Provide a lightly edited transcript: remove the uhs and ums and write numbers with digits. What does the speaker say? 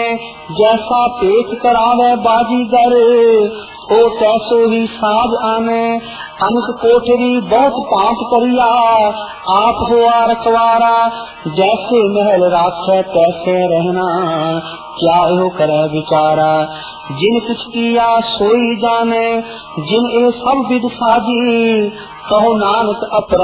जैसा पेट करावे बाजीगर, ओ तैसो ही साज आने। अनक कोठरी बहुत पांच करिया, आप हुआ रखवारा। जैसे महल राखे तैसे रहना, क्या यो करे विचारा। जिन कुछ किया सोई जाने, जिन ए सब विद साजी। कहो नानक अपरा